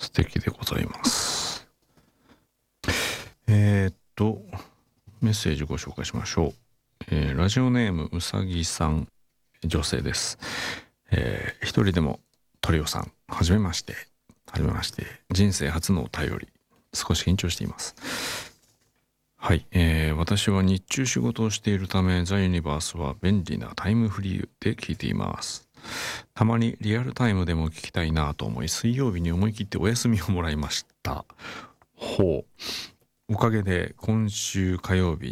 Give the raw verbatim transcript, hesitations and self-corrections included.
素敵でございます。えー、っとメッセージご紹介しましょう。えー、ラジオネームうさぎさん、女性です。えー、一人でもトリオさん、はじめまして。はじめまして。人生初のお便り、少し緊張しています。はい、えー、私は日中仕事をしているため、ザ・ユニバースは便利なタイムフリーで聞いています。たまにリアルタイムでも聞きたいなと思い、水曜日に思い切ってお休みをもらいました。ほう。おかげで今週火曜日